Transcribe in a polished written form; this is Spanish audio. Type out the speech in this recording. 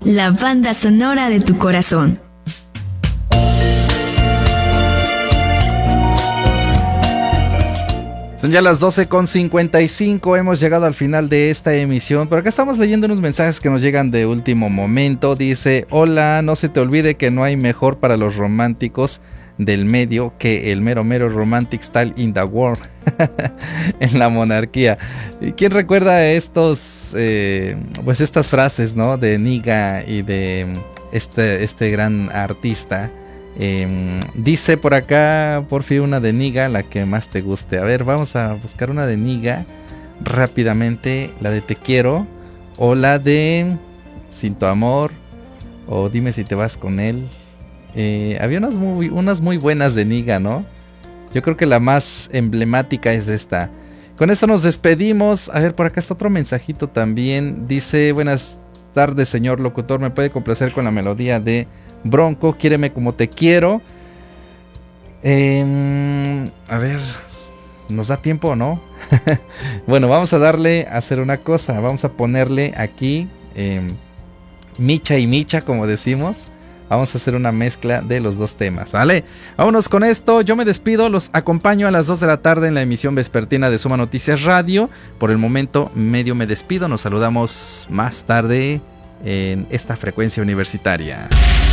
la banda sonora de tu corazón. Son ya las 12:55, hemos llegado al final de esta emisión, pero acá estamos leyendo unos mensajes que nos llegan de último momento. Dice: hola, no se te olvide que no hay mejor para los románticos del medio que el mero romantic style in the world. En la monarquía. ¿Y quién recuerda estos, pues estas frases, ¿no? De Niga y de este gran artista. Dice por acá, por fin, una de Niga, la que más te guste. A ver, vamos a buscar una de Niga rápidamente. La de Te quiero, o la de Sin tu amor, o Dime si te vas con él. Había unas muy buenas de Niga, ¿no? Yo creo que la más emblemática es esta. Con esto nos despedimos. A ver, por acá está otro mensajito también. Dice: buenas tardes, señor locutor, ¿me puede complacer con la melodía de Bronco, Quiéreme como te quiero? A ver, ¿nos da tiempo o no? Bueno, vamos a darle a hacer una cosa. Vamos a ponerle aquí Micha y Micha, como decimos. Vamos a hacer una mezcla de los dos temas, ¿vale? Vámonos con esto. Yo me despido, los acompaño a las 2 de la tarde en la emisión vespertina de Suma Noticias Radio. Por el momento, medio me despido. Nos saludamos más tarde en esta frecuencia universitaria.